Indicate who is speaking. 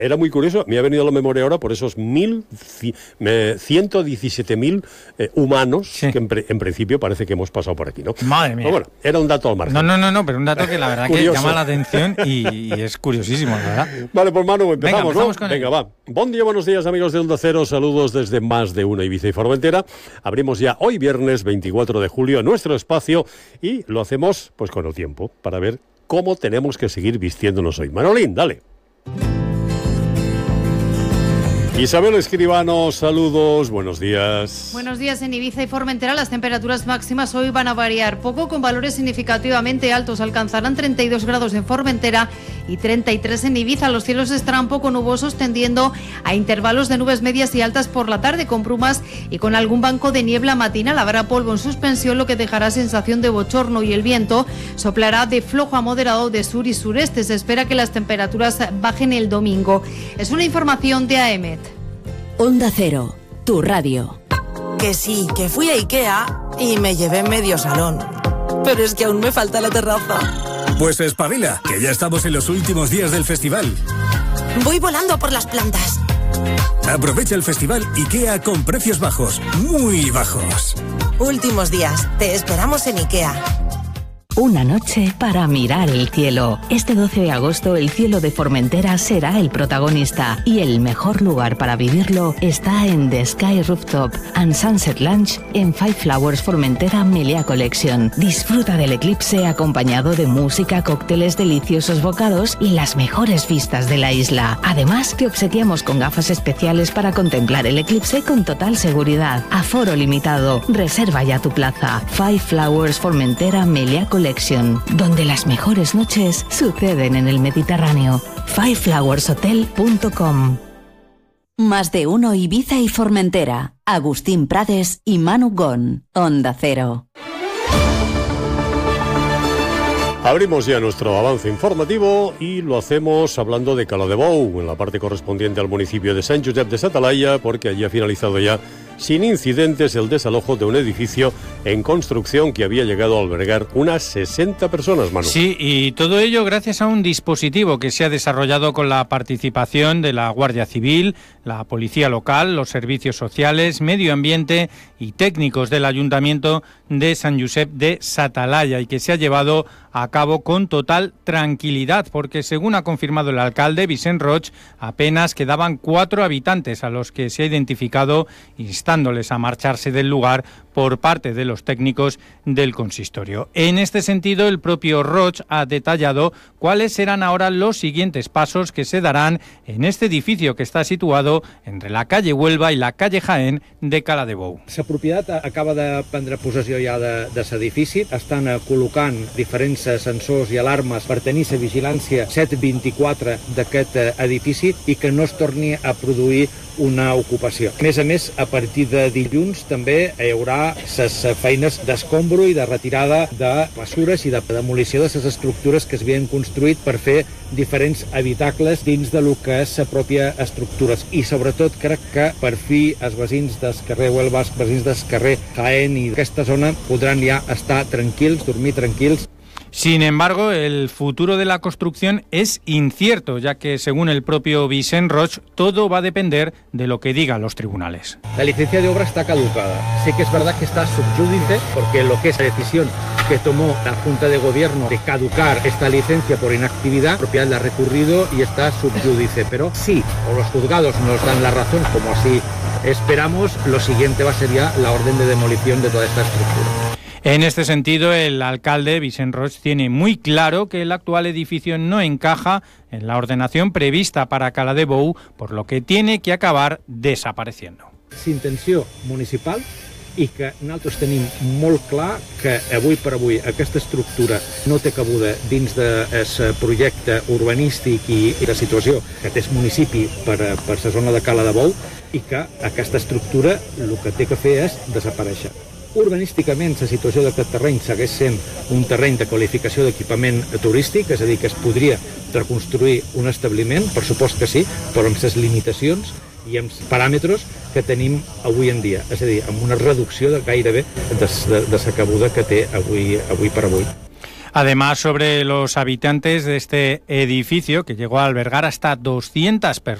Speaker 1: Era muy curioso, me ha venido a la memoria ahora por esos 117.000 humanos que en principio parece que hemos pasado por aquí, ¿no?
Speaker 2: Madre mía.
Speaker 1: Pero bueno, era un dato al margen.
Speaker 2: No, pero un dato que la verdad que llama la atención y es curiosísimo, la verdad.
Speaker 1: Vale, pues Manu, empezamos, ¿no?
Speaker 2: Venga,
Speaker 1: va. Buen día, buenos días, amigos de Onda Cero, saludos desde Más de Uno Ibiza y Formentera. Abrimos ya hoy viernes 24 de julio nuestro espacio y lo hacemos pues con el tiempo para ver cómo tenemos que seguir vistiéndonos hoy. Manolín, dale. Isabel Escribano, saludos, buenos días.
Speaker 3: Buenos días. En Ibiza y Formentera las temperaturas máximas hoy van a variar poco, con valores significativamente altos. Alcanzarán 32 grados en Formentera y 33 en Ibiza. Los cielos estarán poco nubosos, tendiendo a intervalos de nubes medias y altas por la tarde, con brumas y con algún banco de niebla matinal. Habrá polvo en suspensión, lo que dejará sensación de bochorno, y el viento soplará de flojo a moderado de sur y sureste. Se espera que las temperaturas bajen el domingo. Es una información de AEMET.
Speaker 4: Onda Cero, tu radio.
Speaker 5: Que sí, que fui a Ikea y me llevé medio salón. Pero es que aún me falta la terraza.
Speaker 6: Pues espabila, que ya estamos en los últimos días del festival.
Speaker 5: Voy volando por las plantas.
Speaker 6: Aprovecha el festival Ikea con precios bajos, muy bajos.
Speaker 5: Últimos días, te esperamos en Ikea.
Speaker 4: Una noche para mirar el cielo. Este 12 de agosto el cielo de Formentera será el protagonista y el mejor lugar para vivirlo está en The Sky Rooftop and Sunset Lounge en Five Flowers Formentera Meliá Collection. Disfruta del eclipse acompañado de música, cócteles, deliciosos bocados y las mejores vistas de la isla. Además, te obsequiamos con gafas especiales para contemplar el eclipse con total seguridad. Aforo limitado. Reserva ya tu plaza. Five Flowers Formentera Meliá Collection, donde las mejores noches suceden en el Mediterráneo. fiveflowershotel.com. Más de Uno Ibiza y Formentera. Agustín Prades y Manu Gon. Onda Cero.
Speaker 1: Abrimos ya nuestro avance informativo y lo hacemos hablando de Cala de Bou, en la parte correspondiente al municipio de Sant Josep de Sa Talaia, porque allí ha finalizado ya sin incidentes el desalojo de un edificio en construcción que había llegado a albergar unas 60 personas, Manu.
Speaker 2: Sí, y todo ello gracias a un dispositivo que se ha desarrollado con la participación de la Guardia Civil, la Policía Local, los servicios sociales, medio ambiente y técnicos del Ayuntamiento de Sant Josep de Sa Talaia, y que se ha llevado a cabo con total tranquilidad, porque según ha confirmado el alcalde Vicent Roig, apenas quedaban 4 habitantes a los que se ha identificado, instándoles a marcharse del lugar por parte de los técnicos del consistorio. En este sentido, el propio Roig ha detallado cuáles serán ahora los siguientes pasos que se darán en este edificio que está situado entre la calle Huelva i la calle Jaén de Cala de Bou.
Speaker 7: La propietat acaba de prendre possessió ja de l'edifici. Estan col·locant diferents sensors i alarmes per tenir la vigilància 7/24 d'aquest edifici i que no es torni a produir una ocupació. A més, a partir de dilluns també hi haurà les feines d'escombro i de retirada de bessures i de demolició de les estructures que s'havien construït per fer diferents habitacles dins de lo que és la pròpia estructura. I sobretot crec que per fi els veïns del carrer Huelva, els veïns del carrer Jaén i d'aquesta zona podran ja estar tranquils, dormir tranquils.
Speaker 2: Sin embargo, el futuro de la construcción es incierto, ya que, según el propio Vicent Roig, todo va a depender de lo que digan los tribunales.
Speaker 7: La licencia de obra está caducada. Sí que es verdad que está subyúdice, porque lo que es la decisión que tomó la Junta de Gobierno de caducar esta licencia por inactividad, la propiedad la ha recurrido y está subyúdice. Pero sí, o los juzgados nos dan la razón, como así esperamos, lo siguiente va a ser ya la orden de demolición de toda esta estructura.
Speaker 2: En este sentido, el alcalde Vicent Roig tiene muy claro que el actual edificio no encaja en la ordenación prevista para Cala de Bou, por lo que tiene que acabar desapareciendo.
Speaker 7: Intenció municipal i que nosaltres tenim molt clar que avui per avui aquesta estructura no té cabuda dins del projecte urbanístic i de situació que té el municipi per la zona de Cala de Bou, i que aquesta estructura el que té que fer és desaparèixer. Urbanísticament, la situació d'aquest terreny segueix sent un terreny de qualificació d'equipament turístic, és a dir, que es podria reconstruir un establiment, per supost que sí, però amb les limitacions i amb paràmetres que tenim avui en dia, és a dir, amb una reducció de gairebé de la cabuda que té avui per avui.
Speaker 2: Además, sobre los habitantes de este edificio, que llegó a albergar hasta 200 personas,